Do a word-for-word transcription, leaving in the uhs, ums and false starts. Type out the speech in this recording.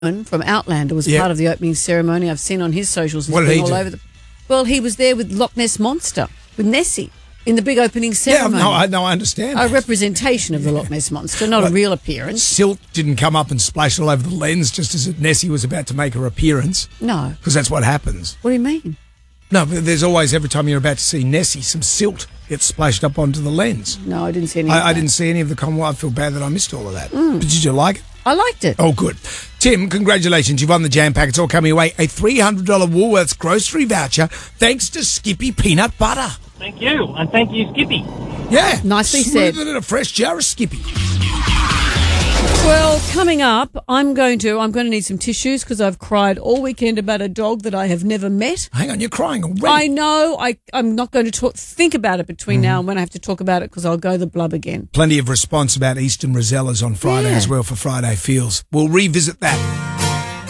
from Outlander was Yep. part of the opening ceremony. I've seen on his socials. He's What did been he all do? over the. Well, he was there with Loch Ness Monster, with Nessie, in the big opening Yeah, ceremony. no, I, no, I understand. A that. representation of the Loch Ness Monster, not a real appearance. Silt didn't come up and splash all over the lens just as Nessie was about to make her appearance, No. because that's what happens. What do you mean? No, but there's always, every time you're about to see Nessie, some silt gets splashed up onto the lens. No, I didn't see any of I, I that. didn't see any of the Commonwealth. I feel bad that I missed all of that. But did you like it? I liked it. Oh, good. Tim, congratulations. You've won the Jam Pack. It's all coming away. A three hundred dollars Woolworths grocery voucher thanks to Skippy Peanut Butter. Thank you, and thank you, Skippy. Yeah. Nicely Smoother said. than a fresh jar of Skippy. Well, coming up, I'm going to I'm going to need some tissues because I've cried all weekend about a dog that I have never met. Hang on, you're crying already. I know. I, I'm not going to talk, think about it between now and when I have to talk about it because I'll go the blub again. Plenty of response about Eastern Rosellas on Friday Yeah. as well for Friday Feels. We'll revisit that.